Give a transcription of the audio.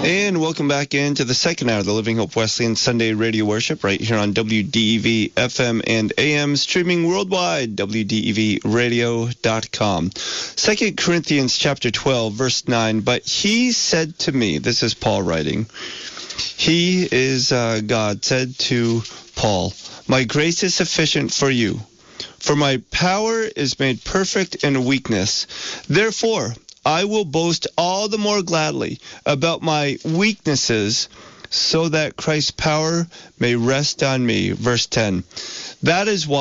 And welcome back into the second hour of the Living Hope Wesleyan Sunday Radio Worship right here on WDEV FM and AM, streaming worldwide, WDEVradio.com. 2 Corinthians chapter 12, verse 9, but he said to me, this is Paul writing, he is God, said to Paul, my grace is sufficient for you, for my power is made perfect in weakness. Therefore, I will boast all the more gladly about my weaknesses, so that Christ's power may rest on me. Verse 10. That is why